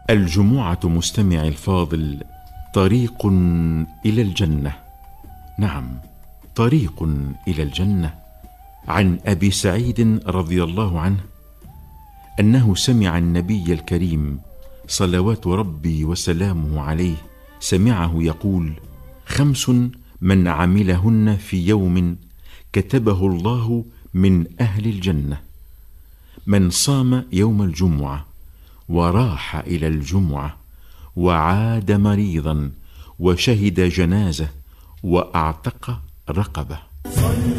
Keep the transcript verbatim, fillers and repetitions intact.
الجمعة مستمع الفاضل طريق إلى الجنة، نعم طريق إلى الجنة. عن أبي سعيد رضي الله عنه أنه سمع النبي الكريم صلوات ربي وسلامه عليه سمعه يقول: خمس من عملهن في يوم كتبه الله من أهل الجنة: من صام يوم الجمعة وراح إلى الجمعة وعاد مريضا وشهد جنازة وأعتق رقبة.